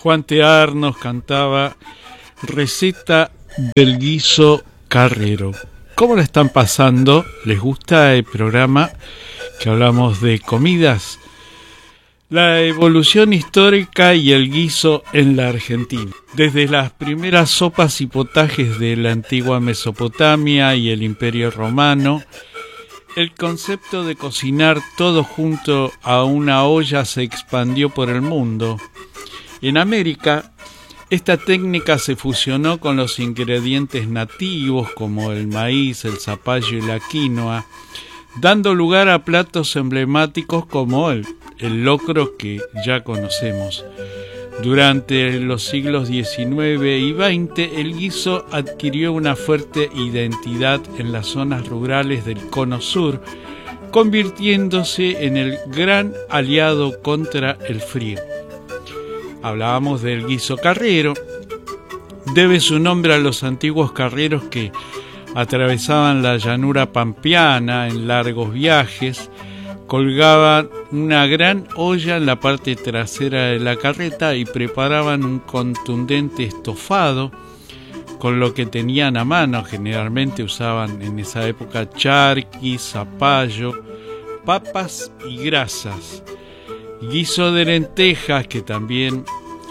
Juan Tear nos cantaba Receta del guiso carrero. ¿Cómo la están pasando? ¿Les gusta el programa que hablamos de comidas? La evolución histórica y el guiso en la Argentina. Desde las primeras sopas y potajes de la antigua Mesopotamia y el Imperio Romano, el concepto de cocinar todo junto a una olla se expandió por el mundo. En América, esta técnica se fusionó con los ingredientes nativos como el maíz, el zapallo y la quinoa, dando lugar a platos emblemáticos como el locro que ya conocemos. Durante los siglos XIX y XX, el guiso adquirió una fuerte identidad en las zonas rurales del Cono Sur, convirtiéndose en el gran aliado contra el frío. Hablábamos del guiso carrero. Debe su nombre a los antiguos carreros que atravesaban la llanura pampeana en largos viajes, colgaban una gran olla en la parte trasera de la carreta y preparaban un contundente estofado con lo que tenían a mano. Generalmente usaban en esa época charqui, zapallo, papas y grasas. Guiso de lentejas, que también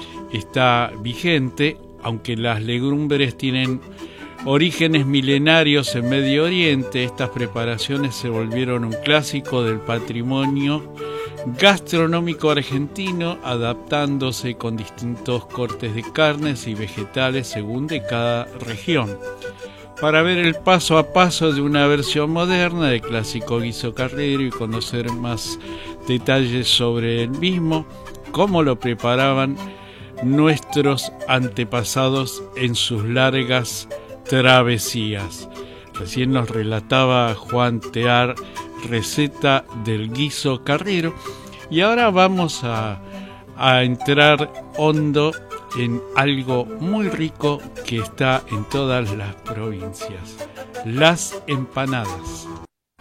está vigente, aunque las legumbres tienen orígenes milenarios en Medio Oriente. Estas preparaciones se volvieron un clásico del patrimonio gastronómico argentino, adaptándose con distintos cortes de carnes y vegetales según de cada región. Para ver el paso a paso de una versión moderna del clásico guiso carrero y conocer más detalles sobre el mismo, cómo lo preparaban nuestros antepasados en sus largas travesías. Recién nos relataba Juan Tear receta del guiso carrero, y ahora vamos a entrar hondo en algo muy rico que está en todas las provincias: las empanadas.